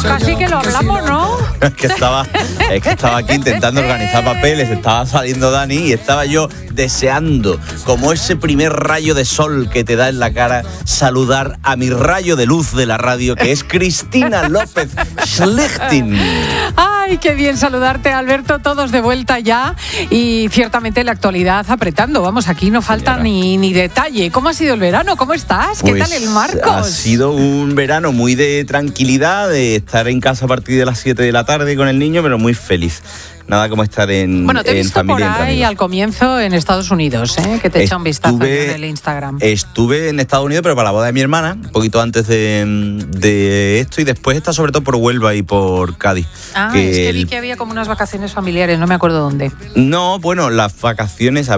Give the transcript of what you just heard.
casi que lo hablamos, ¿no? Es que estaba aquí intentando organizar papeles, estaba saliendo Dani y estaba yo deseando, como ese primer rayo de sol que te da en la cara, saludar a mi rayo de luz de la radio, que es Cristina López Schlechting. Ay, qué bien saludarte, Alberto, todos de vuelta ya y ciertamente la actualidad apretando. Vamos, aquí no falta ni detalle. ¿Cómo ha sido el verano? ¿Cómo estás? ¿Qué tal el Marcos? Ha sido un verano muy de tranquilidad, de estar en casa a partir de las 7 de la tarde con el niño, pero muy feliz. Nada como estar en Bueno, te he visto familia, por ahí al comienzo en Estados Unidos, que te echa un vistazo en el Instagram. Estuve en Estados Unidos, pero para la boda de mi hermana, un poquito antes de esto, y después está sobre todo por Huelva y por Cádiz. Es que vi que había como unas vacaciones familiares, no me acuerdo dónde. No, bueno, las vacaciones...